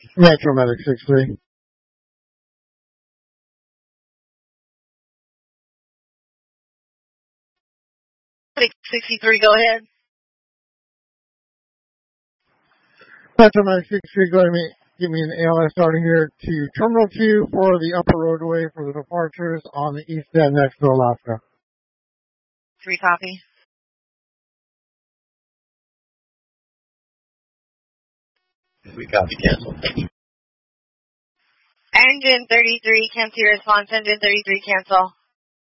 Metro Medic 63. 63, go ahead. Metro Medic 63, go ahead and give me an ALS starting here to Terminal 2 for the upper roadway for the departures on the east end next to Alaska. 3 copy. We copy, cancel. Engine 33, can't see response. Engine 33, cancel.